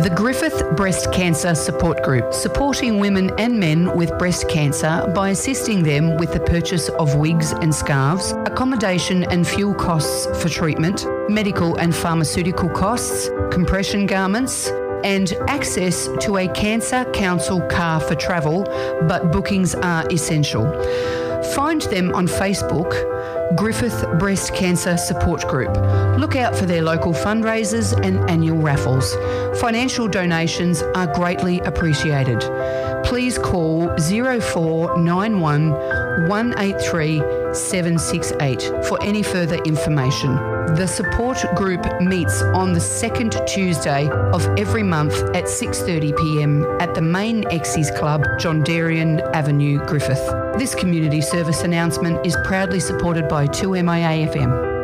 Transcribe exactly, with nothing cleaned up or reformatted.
The Griffith Breast Cancer Support Group, supporting women and men with breast cancer by assisting them with the purchase of wigs and scarves, accommodation and fuel costs for treatment, medical and pharmaceutical costs, compression garments, and access to a Cancer Council car for travel, but bookings are essential. Find them on Facebook, Griffith Breast Cancer Support Group. Look out for their local fundraisers and annual raffles. Financial donations are greatly appreciated. Please call zero four nine one, one eight three, seven six eight for any further information. The support group meets on the second Tuesday of every month at six thirty p m at the main Exes Club, John Darien Avenue, Griffith. This community service announcement is proudly supported by two M I A F M.